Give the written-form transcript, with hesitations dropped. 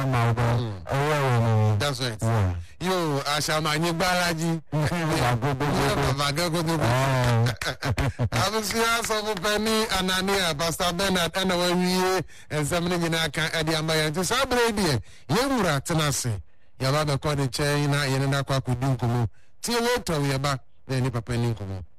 That's right. Yo, Ashama, you balaji. I'm serious of Penny, Anania, Pastor Bernard, and we and somebody in our Eddie Amaya to Sabrina. Yamura Tenase, Yababa Cody Chain, Yanaka Kudunkumu. Till what we are back, then Papa Ninkumu.